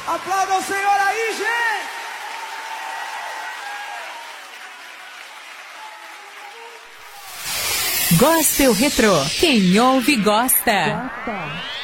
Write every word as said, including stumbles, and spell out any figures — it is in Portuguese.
Aplauda o Senhor aí, gente! Gospel Retrô. Quem ouve, gosta. Gosta.